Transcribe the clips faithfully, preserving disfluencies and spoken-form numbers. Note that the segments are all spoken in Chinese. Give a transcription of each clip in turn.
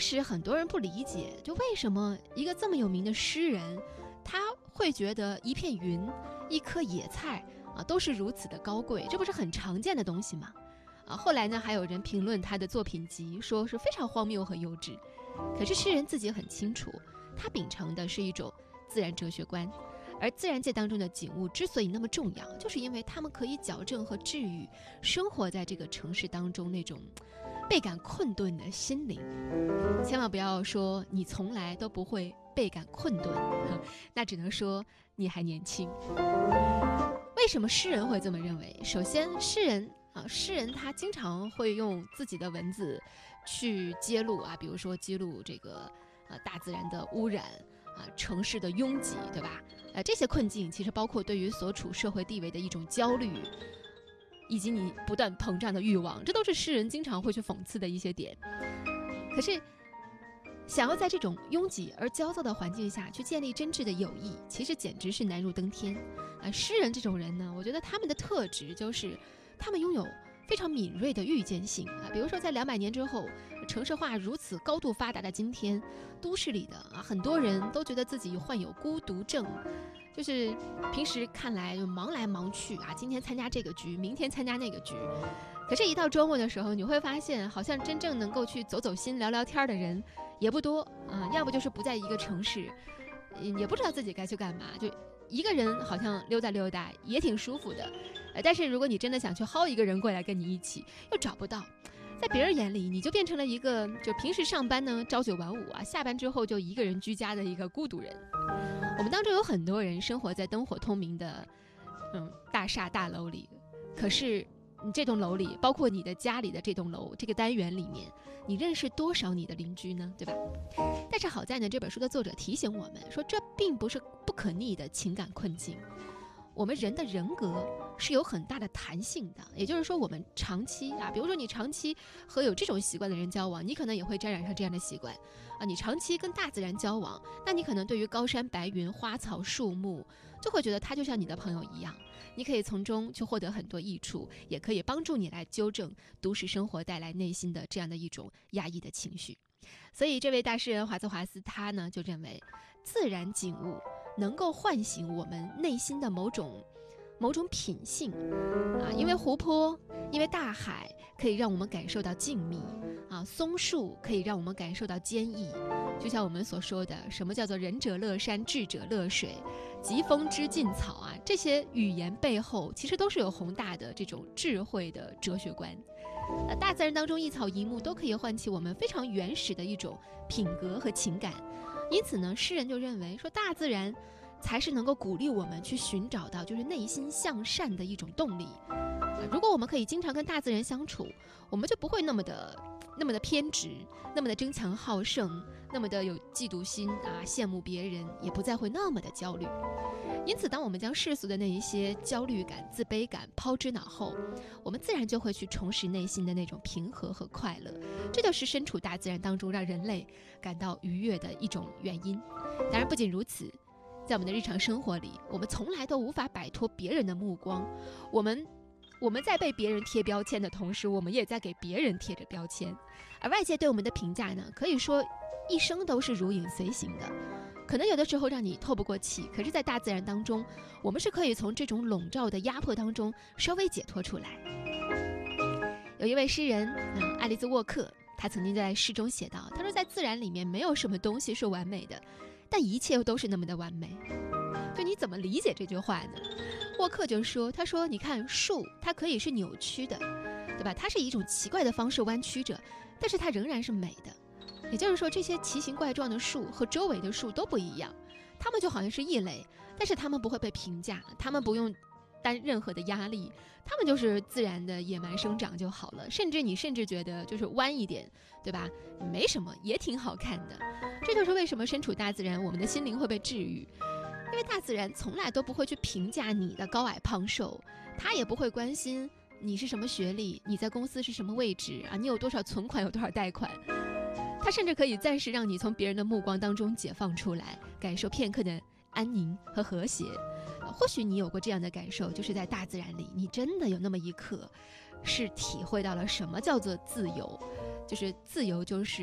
实很多人不理解，就为什么一个这么有名的诗人，他会觉得一片云、一颗野菜啊都是如此的高贵，这不是很常见的东西吗？啊，后来呢，还有人评论他的作品集，说是非常荒谬和幼稚。可是诗人自己很清楚，他秉承的是一种自然哲学观，而自然界当中的景物之所以那么重要，就是因为它们可以矫正和治愈生活在这个城市当中那种倍感困顿的心灵。千万不要说你从来都不会倍感困顿，那只能说你还年轻。为什么诗人会这么认为？首先，诗人啊，诗人他经常会用自己的文字去揭露啊，比如说揭露这个呃大自然的污染啊，城市的拥挤，对吧？呃，这些困境其实包括对于所处社会地位的一种焦虑，以及你不断膨胀的欲望，这都是诗人经常会去讽刺的一些点。可是，想要在这种拥挤而焦躁的环境下去建立真挚的友谊，其实简直是难如登天啊！诗人这种人呢，我觉得他们的特质就是他们拥有非常敏锐的预见性啊。比如说，在两百年之后，城市化如此高度发达的今天，都市里的啊很多人都觉得自己患有孤独症。就是平时看来就忙来忙去啊，今天参加这个局，明天参加那个局。可是，一到周末的时候，你会发现，好像真正能够去走走心、聊聊天的人也不多啊，要不就是不在一个城市，也不知道自己该去干嘛，就一个人好像溜达溜达也挺舒服的。呃，但是如果你真的想去薅一个人过来跟你一起，又找不到。在别人眼里，你就变成了一个就平时上班呢朝九晚五啊，下班之后就一个人居家的一个孤独人。我们当中有很多人生活在灯火通明的嗯大厦大楼里，可是你这栋楼里，包括你的家里的这栋楼这个单元里面，你认识多少你的邻居呢？对吧？但是好在呢，这本书的作者提醒我们说，这并不是不可逆的情感困境。我们人的人格是有很大的弹性的，也就是说，我们长期啊，比如说你长期和有这种习惯的人交往，你可能也会沾染上这样的习惯啊。你长期跟大自然交往，那你可能对于高山白云、花草树木，就会觉得它就像你的朋友一样，你可以从中去获得很多益处，也可以帮助你来纠正都市生活带来内心的这样的一种压抑的情绪。所以，这位大诗人华兹华斯他呢就认为，自然景物能够唤醒我们内心的某种某种品性啊，因为湖泊，因为大海可以让我们感受到静谧啊，松树可以让我们感受到坚毅。就像我们所说的，什么叫做仁者乐山，智者乐水，疾风知劲草啊，这些语言背后其实都是有宏大的这种智慧的哲学观。呃，大自然当中一草一木都可以唤起我们非常原始的一种品格和情感。因此呢，诗人就认为说，大自然才是能够鼓励我们去寻找到就是内心向善的一种动力。呃、如果我们可以经常跟大自然相处，我们就不会那么的那么的偏执，那么的争强好胜，那么的有嫉妒心啊，羡慕别人，也不再会那么的焦虑。因此，当我们将世俗的那一些焦虑感、自卑感抛之脑后，我们自然就会去重拾内心的那种平和和快乐。这就是身处大自然当中让人类感到愉悦的一种原因。当然，不仅如此，在我们的日常生活里，我们从来都无法摆脱别人的目光。我们我们在被别人贴标签的同时，我们也在给别人贴着标签。而外界对我们的评价呢，可以说一生都是如影随形的。可能有的时候让你透不过气，可是在大自然当中，我们是可以从这种笼罩的压迫当中稍微解脱出来。有一位诗人、嗯、爱丽丝沃克，他曾经在诗中写道，他说，在自然里面没有什么东西是完美的，但一切都是那么的完美。就你怎么理解这句话呢？沃克就说，他说你看树，它可以是扭曲的，对吧？它是以一种奇怪的方式弯曲着，但是它仍然是美的。也就是说，这些奇形怪状的树和周围的树都不一样，它们就好像是异类，但是它们不会被评价，它们不用担任何的压力，它们就是自然的野蛮生长就好了。甚至你甚至觉得就是弯一点，对吧？没什么，也挺好看的。这就是为什么身处大自然，我们的心灵会被治愈。因为大自然从来都不会去评价你的高矮胖瘦，它也不会关心你是什么学历，你在公司是什么位置啊，你有多少存款，有多少贷款。它甚至可以暂时让你从别人的目光当中解放出来，感受片刻的安宁和和谐。或许你有过这样的感受，就是在大自然里，你真的有那么一刻是体会到了什么叫做自由，就是自由就是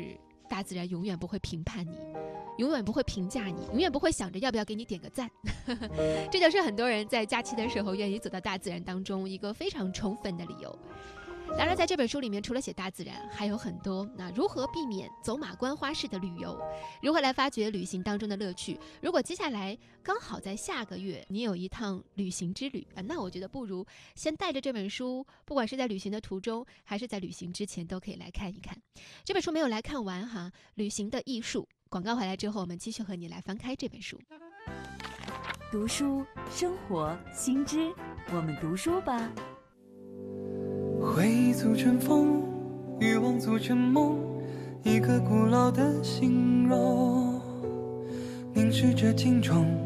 大自然永远不会评判你，永远不会评价你，永远不会想着要不要给你点个赞。这就是很多人在假期的时候愿意走到大自然当中一个非常充分的理由。当然在这本书里面除了写大自然还有很多，那如何避免走马观花式的旅游，如何来发掘旅行当中的乐趣。如果接下来刚好在下个月你有一趟旅行之旅，那我觉得不如先带着这本书，不管是在旅行的途中还是在旅行之前都可以来看一看。这本书没有来看完哈，旅行的艺术。广告回来之后我们继续和你来翻开这本书。 读书生活新知，我们读书吧。 回忆组成风，欲望组成梦，一个古老的形容，凝视着镜中